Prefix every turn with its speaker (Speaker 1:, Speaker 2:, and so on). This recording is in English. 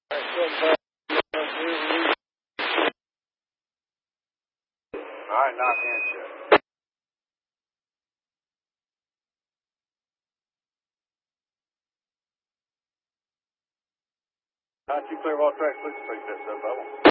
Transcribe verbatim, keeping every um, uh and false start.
Speaker 1: Alright, knock hand check. Not you clear all tracks, please take that sub bubble.